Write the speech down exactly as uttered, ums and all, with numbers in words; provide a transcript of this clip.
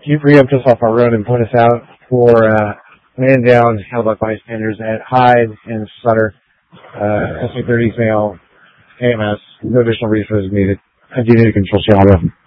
you preempt us off our road and point us out for uh, man down, held by bystanders at Hyde and Sutter, uh, S A thirty male, A M S. No additional resources needed. I do need to control Seattle.